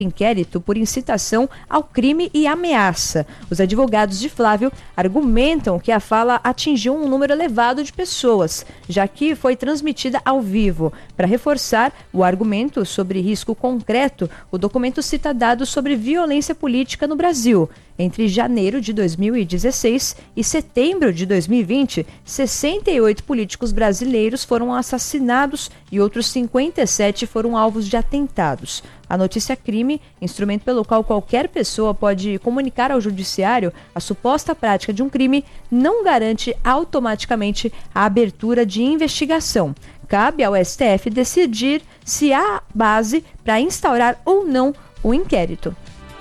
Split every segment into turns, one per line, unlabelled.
inquérito por incitação ao crime e ameaça. Os advogados de Flávio argumentam que a fala atingiu um número elevado de pessoas, já que foi transmitida ao vivo. Para reforçar o argumento sobre risco concreto, o documento cita dados sobre violência política no Brasil. Entre janeiro de 2016 e setembro de 2020, 68 políticos brasileiros foram assassinados e outros 57 foram alvos de atentados. A notícia crime, instrumento pelo qual qualquer pessoa pode comunicar ao judiciário a suposta prática de um crime, não garante automaticamente a abertura de investigação. Cabe ao STF decidir se há base para instaurar ou não o inquérito.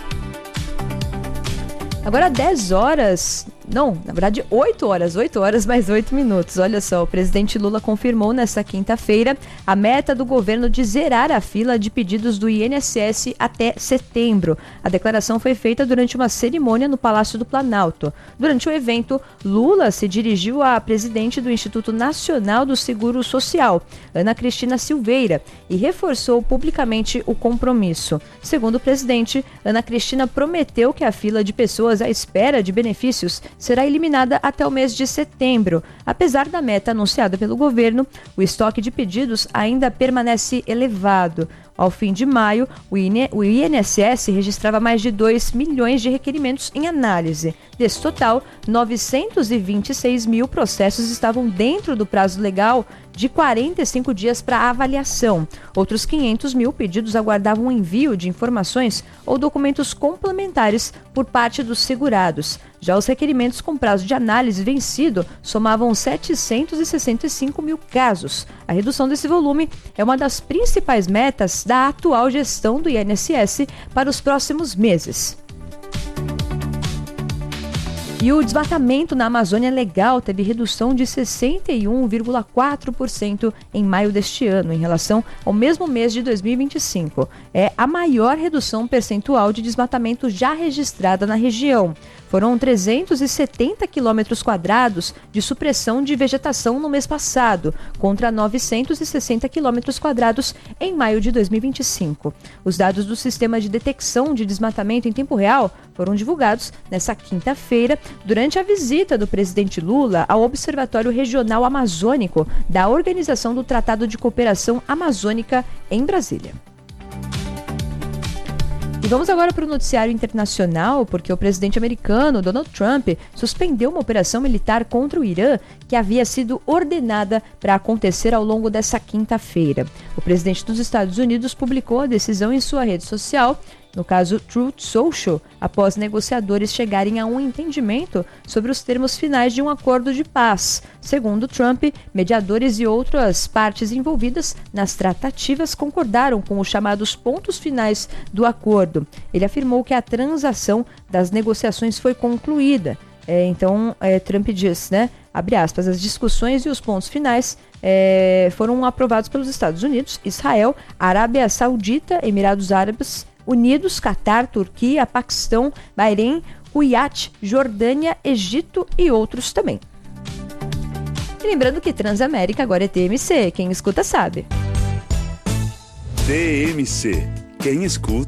Agora 10 horas, não, na verdade 8 horas mais 8 minutos. Olha só, o presidente Lula confirmou nesta quinta-feira a meta do governo de zerar a fila de pedidos do INSS até setembro. A declaração foi feita durante uma cerimônia no Palácio do Planalto. Durante o evento, Lula se dirigiu à presidente do Instituto Nacional do Seguro Social, Ana Cristina Silveira, e reforçou publicamente o compromisso. Segundo o presidente, Ana Cristina prometeu que a fila de pessoas à espera de benefícios será eliminada até o mês de setembro. Apesar da meta anunciada pelo governo, o estoque de pedidos ainda permanece elevado. Ao fim de maio, o INSS registrava mais de 2 milhões de requerimentos em análise. Desse total, 926 mil processos estavam dentro do prazo legal de 45 dias para avaliação. Outros 500 mil pedidos aguardavam o envio de informações ou documentos complementares por parte dos segurados. Já os requerimentos com prazo de análise vencido somavam 765 mil casos. A redução desse volume é uma das principais metas da atual gestão do INSS para os próximos meses. E o desmatamento na Amazônia Legal teve redução de 61,4% em maio deste ano, em relação ao mesmo mês de 2025. É a maior redução percentual de desmatamento já registrada na região. Foram 370 quilômetros quadrados de supressão de vegetação no mês passado, contra 960 quilômetros quadrados em maio de 2025. Os dados do Sistema de Detecção de Desmatamento em Tempo Real foram divulgados nesta quinta-feira, durante a visita do presidente Lula ao Observatório Regional Amazônico da Organização do Tratado de Cooperação Amazônica em Brasília. E vamos agora para o noticiário internacional, porque o presidente americano, Donald Trump, suspendeu uma operação militar contra o Irã que havia sido ordenada para acontecer ao longo dessa quinta-feira. O presidente dos Estados Unidos publicou a decisão em sua rede social, no caso Truth Social, após negociadores chegarem a um entendimento sobre os termos finais de um acordo de paz. Segundo Trump, mediadores e outras partes envolvidas nas tratativas concordaram com os chamados pontos finais do acordo. Ele afirmou que a transação das negociações foi concluída. Trump diz, abre aspas, as discussões e os pontos finais foram aprovados pelos Estados Unidos, Israel, Arábia Saudita, Emirados Árabes Unidos, Catar, Turquia, Paquistão, Bahrein, Kuwait, Jordânia, Egito e outros também. E lembrando que Transamérica agora é TMC, quem escuta sabe.
TMC, quem escuta